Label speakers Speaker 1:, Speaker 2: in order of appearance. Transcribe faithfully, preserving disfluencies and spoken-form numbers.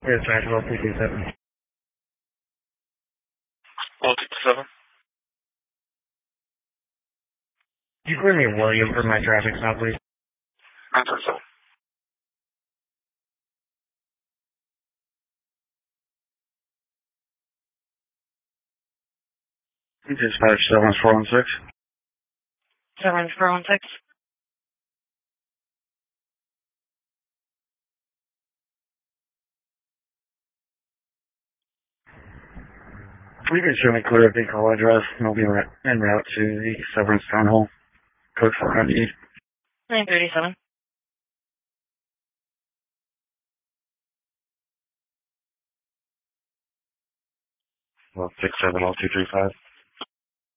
Speaker 1: Yes, right, twelve two two seven.
Speaker 2: twelve two two seven.
Speaker 1: Could you bring me William for my traffic stop, please?
Speaker 2: nine three seven.
Speaker 1: Dispatch seven four one six.
Speaker 3: seven four one six.
Speaker 1: You can show me clear up the call address, and I'll be en route to the Severance Town Hall. Code four ninety-eight.
Speaker 3: nine thirty-seven.
Speaker 1: Well, six seven all two three five.